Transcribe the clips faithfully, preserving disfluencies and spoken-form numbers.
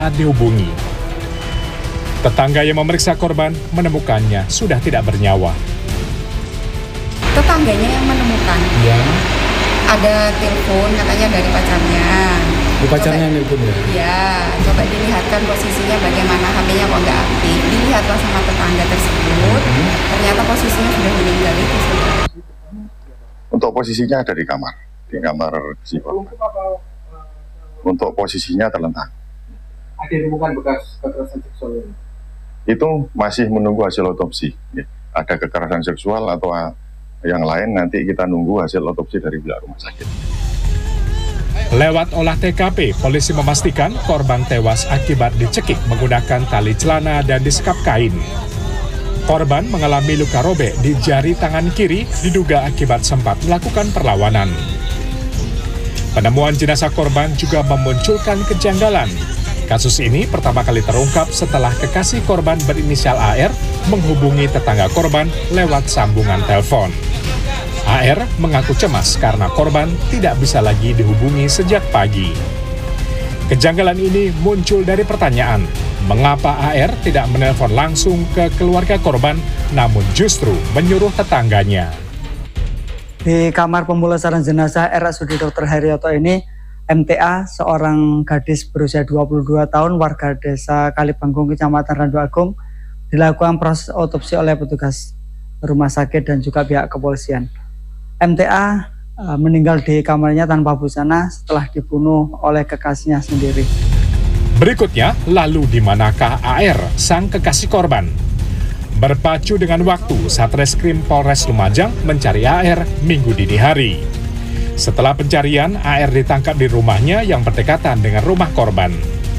dihubungi. Tetangga yang memeriksa korban menemukannya sudah tidak bernyawa. Tetangganya yang menemukan. Iya. Ada telepon katanya dari pacarnya. Di pacarnya yang nelpon ya? Iya, coba dilihatkan posisinya bagaimana, H P-nya kok nggak aktif. Dilihatlah sama tetangga tersebut, hmm. ternyata posisinya sudah meninggal itu. Untuk posisinya ada di kamar, di kamar si korban. Untuk posisinya terlentang. Ada ditemukan bekas kekerasan seksual ini? Itu masih menunggu hasil otopsi. Ada kekerasan seksual atau yang lain nanti kita nunggu hasil otopsi dari pihak rumah sakit. Lewat olah T K P, polisi memastikan korban tewas akibat dicekik menggunakan tali celana dan disekap kain. Korban mengalami luka robek di jari tangan kiri, diduga akibat sempat melakukan perlawanan. Penemuan jenazah korban juga memunculkan kejanggalan. Kasus ini pertama kali terungkap setelah kekasih korban berinisial A R menghubungi tetangga korban lewat sambungan telepon. A R mengaku cemas karena korban tidak bisa lagi dihubungi sejak pagi. Kejanggalan ini muncul dari pertanyaan, mengapa A R tidak menelpon langsung ke keluarga korban, namun justru menyuruh tetangganya. Di kamar pemulasaran jenazah R S U D Dokter Herianto ini, M T A, seorang gadis berusia dua puluh dua tahun, warga desa Kalibanggung, Kecamatan Randu Agung, dilakukan proses otopsi oleh petugas rumah sakit dan juga pihak kepolisian. M T A uh, meninggal di kamarnya tanpa busana setelah dibunuh oleh kekasihnya sendiri. Berikutnya, lalu di manakah A R, sang kekasih korban? Berpacu dengan waktu, Satreskrim Polres Lumajang mencari A R Minggu dini hari. Setelah pencarian, A R ditangkap di rumahnya yang berdekatan dengan rumah korban.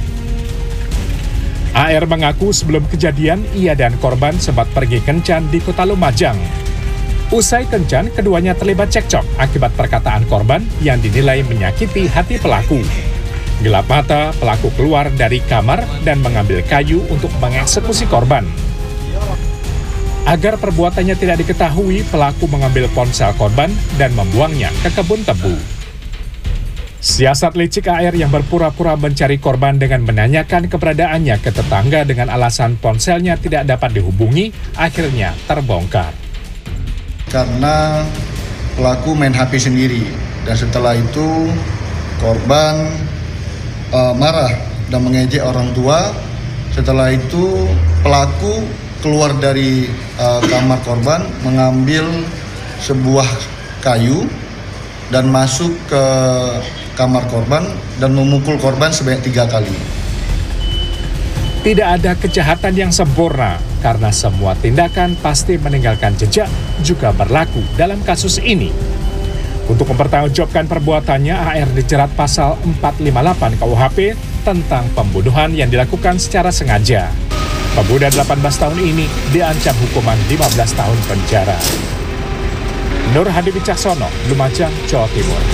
A R mengaku sebelum kejadian, ia dan korban sempat pergi kencan di kota Lumajang. Usai kencan, keduanya terlibat cekcok akibat perkataan korban yang dinilai menyakiti hati pelaku. Gelap mata, pelaku keluar dari kamar dan mengambil kayu untuk mengeksekusi korban. Agar perbuatannya tidak diketahui, pelaku mengambil ponsel korban dan membuangnya ke kebun tebu. Siasat licik A R yang berpura-pura mencari korban dengan menanyakan keberadaannya ke tetangga dengan alasan ponselnya tidak dapat dihubungi, akhirnya terbongkar. Karena pelaku main H P sendiri, dan setelah itu korban uh, marah dan mengejek orang tua. Setelah itu pelaku keluar dari uh, kamar korban, mengambil sebuah kayu dan masuk ke kamar korban dan memukul korban sebanyak tiga kali. Tidak ada kejahatan yang sempurna, karena semua tindakan pasti meninggalkan jejak, juga berlaku dalam kasus ini. Untuk mempertanggungjawabkan perbuatannya, A R dijerat pasal empat ratus lima puluh delapan K U H P tentang pembunuhan yang dilakukan secara sengaja. Pemuda delapan belas tahun ini diancam hukuman lima belas tahun penjara. Nur Hadi Wicaksono, Lumajang, Jawa Timur.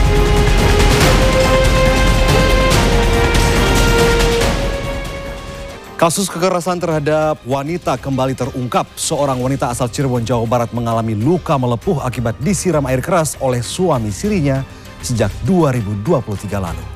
Kasus kekerasan terhadap wanita kembali terungkap. Seorang wanita asal Cirebon, Jawa Barat mengalami luka melepuh akibat disiram air keras oleh suami sirinya sejak dua ribu dua puluh tiga lalu.